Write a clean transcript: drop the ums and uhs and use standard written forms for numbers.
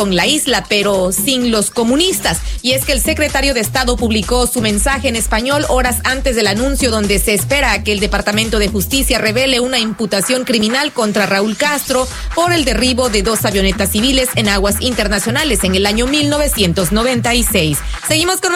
con la isla, pero sin los comunistas. Y es que el secretario de Estado publicó su mensaje en español horas antes del anuncio, donde se espera que el Departamento de Justicia revele una imputación criminal contra Raúl Castro por el derribo de 2 avionetas civiles en aguas internacionales en el año 1996. Seguimos con